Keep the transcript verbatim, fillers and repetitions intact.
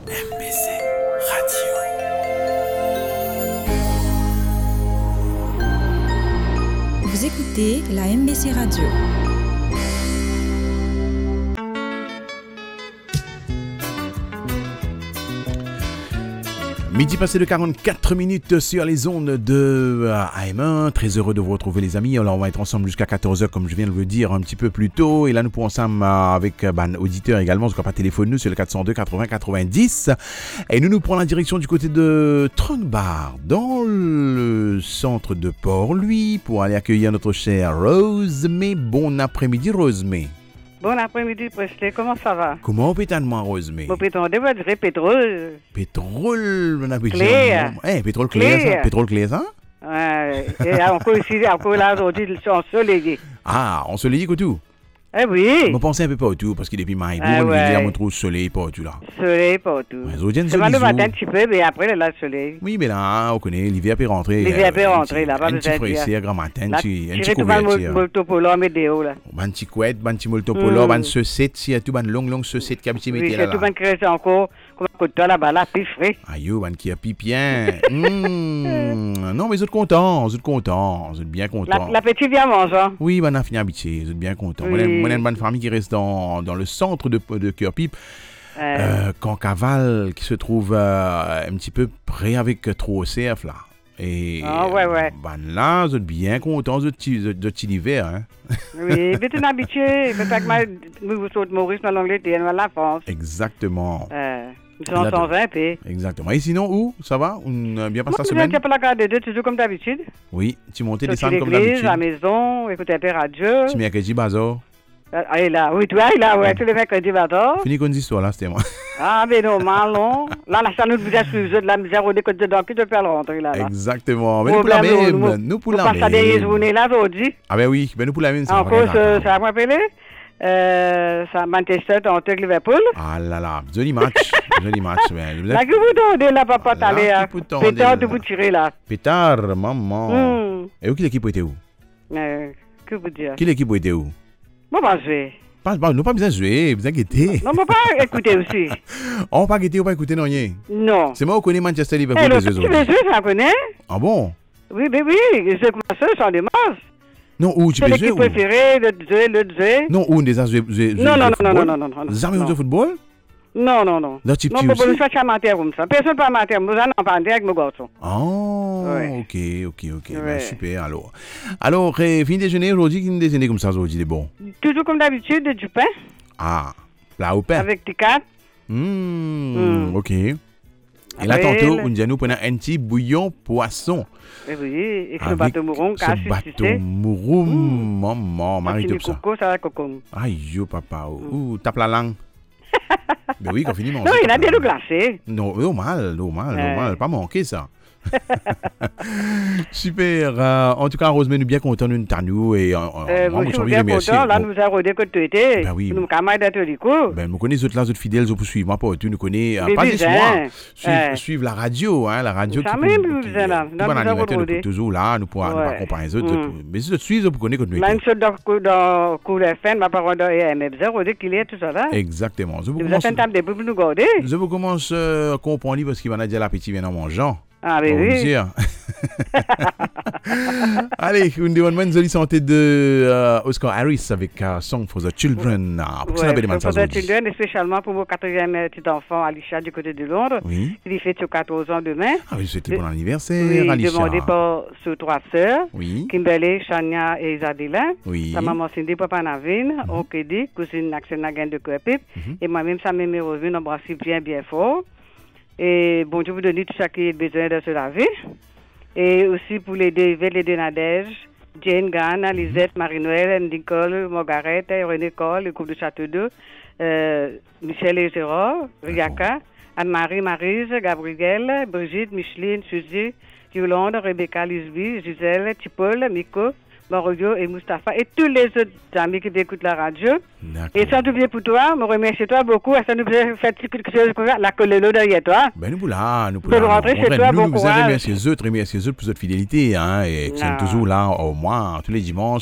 M B C Radio. Vous écoutez la M B C Radio. Midi passé de quarante-quatre minutes sur les ondes de A M un. Très heureux de vous retrouver les amis. Alors on va être ensemble jusqu'à quatorze heures comme je viens de le dire un petit peu plus tôt. Et là nous pourrons ensemble avec ban auditeurs également. Parce qu'on pas téléphone nous sur le quatre cent deux quatre-vingts quatre-vingt-dix. Et nous nous prenons la direction du côté de Trunk-Bar dans le centre de Port-Louis pour aller accueillir notre chère Rosemée. Bon après-midi Rosemée. Bon après-midi, Presley. Comment ça va? Comment peut-on Rosemée? Bon, peut-on dire pétrole? Pétrole, on a pu dire. Clair. Eh, pétrole clair, ça? Pétrole clair, ça? Ouais. Et encore ici, encore là, aujourd'hui, ils sont ensoleillés. Ah, ensoleillé que tout? Eh oui. Je pensais un peu partout, parce qu'il est depuis maïs. Ah Bon, ouais. il y a mon trou soleil partout là. Soleil partout. Ouais, aujourd'hui, C'est mal le bisous. matin un petit peu, mais après, là, le soleil. Oui, mais là, on connaît, l'hiver peut rentrer. L'hiver peut euh, un rentrer, petit- là, pas Un besoin petit de dire. fraisier, grand matin, un Là, petit un petit tirez tout le couverture. molto polo en météo, là. Un petit couette, un petit molto polo, Mm. un saucette, s'il y a tout, un long, long saucette qui a petit Oui, métier c'est là. tout le monde qui reste encore, comme un coup de toi là-bas, là, puis frais. Aïe, un qui a pipien. Mm. Non, mais vous êtes contents, vous êtes contents, vous êtes bien La- contents. L'appétit vient manger. Oui, ben, on a fini habitué, vous êtes bien contents. Oui. Moi, j'ai- moi, j'ai une bonne famille qui reste dans, dans le centre de, de Cœur-Pipe. Euh, Euh, Cancavale qui se trouve euh, un petit peu près avec Trop Cerf là. Et Ah, ouais, ouais. Ben là, vous êtes bien contents de petit l'hiver. Hein? oui, mais tu es habitué. C'est pas que moi, nous sommes Maurice dans l'Angleterre, dans la France. Exactement. Euh, nous sommes Exactement. sans un peu. Exactement. Et sinon, où? Ça va? On a bien passé Moi, la je semaine? viens pas la garde de toujours comme d'habitude. Oui, tu montais, Sortir descends comme l'église, à la d'habitude. maison, écouter un peu radio. Tu mets un bazar. Ah, il est là, oui, toi, il est là, ouais, tous les mercredis matin. Fini qu'on dit histoire là, c'était moi. Ah, mais normal, non. Là, là, ça nous vous a suivi de la misère au décote dedans, qui te fait le rentrer là. là. Exactement. Mais nous pour la Problème, même. nous- Nous pour nous la passons à des même. journées là aujourd'hui. Ah ben oui, ben nous pour la même. ça va Encore, rien ça attendre. ça m'a appelé. Euh, ça Manchester, contre Liverpool. Ah là là, joli match. Joli match. ben. Là, que vous tendez là, papa, Là, t'allez, hein. que vous tendez, Pétard de là. vous tirer là. Pétard, maman. Hum. Et où qui l'équipe était où? Euh, que vous dire? Qui l'équipe était où? Bon, bah, je vais. Pas, pas, nous pas besoin de jouer, besoin de guetter. Non, mais pas écouter aussi. On pas guetter, on pas écouter non rien. Non. C'est moi qui connais Manchester Liverpool Eh, le les petit autres. monsieur, ça connaît? Ah bon? Oui, mais oui, je commence ça sans démarche. Non, où tu C'est peux jouer l'équipe où? préférée, le jeu, le jeu. Non, où on déjà joué joué- joué Non, au non, non, football? non, non, non, non, non. Jamais non. joué au football? Non, non, non. Là, tu Non, tu mais aussi? bon, je suis amateur comme ça. Personne pas amateur. Moi, j'en ai pas avec mon garçon. Oh, Ouais. ok, ok, ok. Ben, Ouais. super, alors. Alors, eh, fin déjeuner aujourd'hui, qui déjeuner comme ça aujourd'hui, c'est bon? Toujours comme d'habitude, du pain Ah, là au pain. avec des cartes. Hmm, Hmm. ok. Et là, Après, tantôt, le- on dit à nous prendre un petit bouillon poisson. Et oui, et que le Avec bateau mouron, ce casse, tu bateau sais. mouroum, maman, Un Marie petit top ça. coco, ça va coco. Aïe, yo, papa. Ouh, tape la langue. Ben oui, quand finit manger. Non, il a tape des la loups langue. glacés. Non, normal, normal, Ouais. normal. Pas manquer ça. Super. euh, en tout cas, Rosemary, nous bien content d'une tanou et euh, Euh, moi, Moi, je j'ai envie suis de bien remercier. content. Là, Bon, nous avons rodé que tu étais. Ben oui. Nous camarades d'être du coup. ben, nous connaissons autres là, autres fidèles, vous suivez moi pas tout, nous connaissons, euh, Mais pas bien, juste moi, suivre, euh. suivre la radio, hein, la radio Ça qui même, qui- nous qui- faisons là. tout Nous bon avons animateur rodé. depuis toujours là, nous pourrons nous Ouais. accompagner les autres, Mm. mais si vous suivez, vous connaissez que nous Là, une étions. chose dans dans cours de fin, ma parole dans E M F zéro, rodé qu'il est tout ça là. Exactement. Je vous Vous avez commence, fait une table de pour nous garder. je vous commence euh, à comprendre parce qu'il va dire l'appétit vient en mangeant. Ah, On mais va vous oui. dire. Allez, une demande une jolie santé de euh, Oscar Harris avec uh, Song for the Children. Ah, pour que ça Ouais, n'a pas de pour ça the children, et spécialement pour mon quatrième petit enfant, Alicia, du côté de Londres. Oui. Il fait sur quatorze ans demain. Ah oui, c'était De- bon anniversaire, Oui, Alicia. demandé par ses trois sœurs, Oui. Kimberly, Shania et Isabella. Oui. Sa maman Cindy, papa Navin, oncle Eddie, cousine Axel Nagin de Crépip. Mhm. Et moi-même, ça m'est revenu, on embrasse bien, bien fort. Et bon, je vous donne tout ça qui est besoin de se laver. Et aussi pour les deux, les deux Nadège, Jane Gann, Lisette, Marie-Noël, Nicole, Margaret, René Cole, le couple de Château-d'Eau, euh, Michel et Gérard, Riaka, Anne-Marie, Maryse, Gabrielle, Brigitte, Micheline, Suzy, Yolande, Rebecca, Lisby, Gisèle, Tipol, Miko, Mario et Mustapha et tous les autres amis qui écoutent la radio. D'accord. Et sans oublier pour toi, me remercie toi beaucoup. Et ça nous fait quelque chose pour la collélo derrière toi. Ben nous pour là, nous pour Pour là. rentrer On chez reste- toi, nous, bon nous vous courage. remercier les autres, remercier les autres pour votre fidélité, hein, et qui sont Ah. toujours là au moins tous les dimanches.